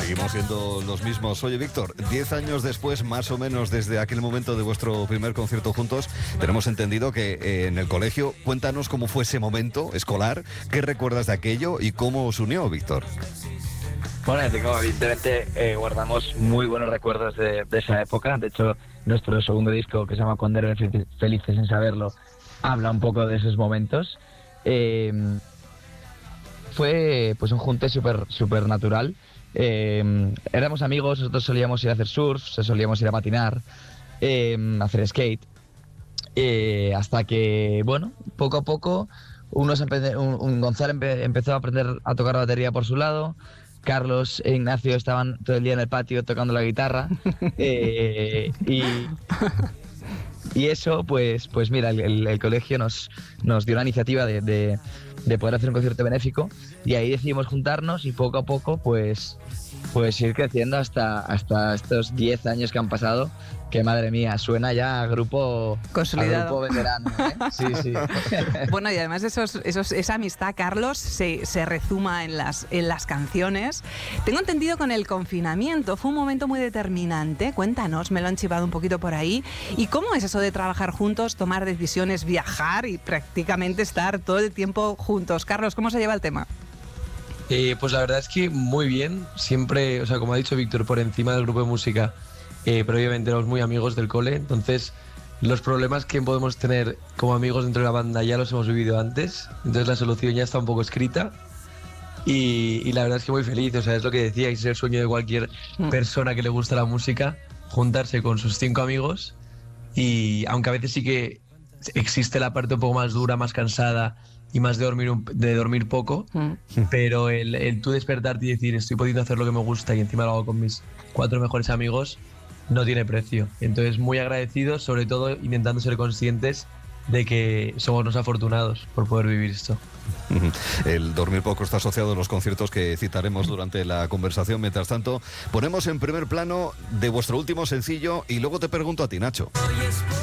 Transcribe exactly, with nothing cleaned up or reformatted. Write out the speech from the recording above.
Seguimos siendo los mismos. Oye, Víctor, diez años después, más o menos desde aquel momento de vuestro primer concierto juntos, tenemos entendido que eh, en el colegio. Cuéntanos cómo fue ese momento escolar, qué recuerdas de aquello y cómo os unió, Víctor. Bueno, tengo, evidentemente eh, guardamos muy buenos recuerdos de, de esa época. De hecho, nuestro segundo disco, que se llama Cuando eres felices sin saberlo, habla un poco de esos momentos. Eh, fue pues un junte súper súper natural. Eh, éramos amigos, nosotros solíamos ir a hacer surf, solíamos ir a patinar, eh, a hacer skate, eh, hasta que, bueno, poco a poco unos empe- un, un Gonzalo empe- empezó a aprender a tocar la batería por su lado, Carlos e Ignacio estaban todo el día en el patio tocando la guitarra, eh, y... Y eso, pues, pues mira, el, el, el colegio nos, nos dio la iniciativa de, de, de poder hacer un concierto benéfico, y ahí decidimos juntarnos y poco a poco, pues, pues ir creciendo hasta, hasta estos diez años que han pasado, que madre mía, suena ya a grupo, consolidado, a grupo veterano, ¿eh? Sí, sí. Bueno, y además esos, esos, esa amistad, Carlos, se, se rezuma en las, en las canciones. Tengo entendido con el confinamiento, fue un momento muy determinante. Cuéntanos, me lo han chivado un poquito por ahí. ¿Y cómo es eso de trabajar juntos, tomar decisiones, viajar y prácticamente estar todo el tiempo juntos? Carlos, ¿cómo se lleva el tema? Eh, pues la verdad es que muy bien, siempre, o sea, como ha dicho Víctor, por encima del grupo de música, eh, pero obviamente éramos muy amigos del cole, entonces los problemas que podemos tener como amigos dentro de la banda ya los hemos vivido antes, entonces la solución ya está un poco escrita, y, y la verdad es que muy feliz, o sea, es lo que decíais, es el sueño de cualquier persona que le gusta la música, juntarse con sus cinco amigos, y aunque a veces sí que existe la parte un poco más dura, más cansada, y más de dormir, un, de dormir poco, mm. pero el, el tú despertarte y decir estoy pudiendo hacer lo que me gusta y encima lo hago con mis cuatro mejores amigos, no tiene precio. Entonces muy agradecidos, sobre todo intentando ser conscientes de que somos unos afortunados por poder vivir esto. El dormir poco está asociado a los conciertos que citaremos durante la conversación. Mientras tanto, ponemos en primer plano de vuestro último sencillo y luego te pregunto a ti, Nacho.